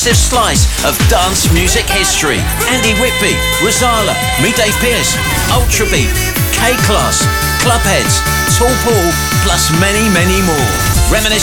massive slice of dance music history. Andy Whitby, Rosala, me Dave Pearce, Ultrabeat, K-Class, Clubheads, Tall Paul, plus many, many more. Reminisce